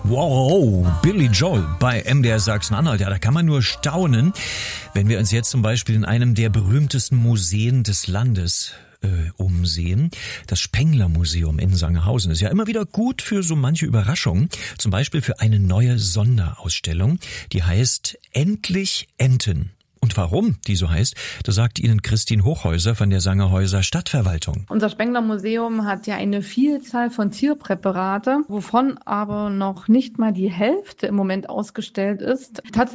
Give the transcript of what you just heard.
Wow, Billy Joel bei MDR Sachsen-Anhalt. Ja, da kann man nur staunen, wenn wir uns jetzt zum Beispiel in einem der berühmtesten Museen des Landes umsehen. Das Spengler-Museum in Sangerhausen ist ja immer wieder gut für so manche Überraschungen. Zum Beispiel für eine neue Sonderausstellung, die heißt Endlich Enten. Und warum die so heißt, das sagt Ihnen Christine Hochhäuser von der Sangerhäuser Stadtverwaltung. Unser Spengler-Museum hat ja eine Vielzahl von Tierpräparate, wovon aber noch nicht mal die Hälfte im Moment ausgestellt ist. Tatsächlich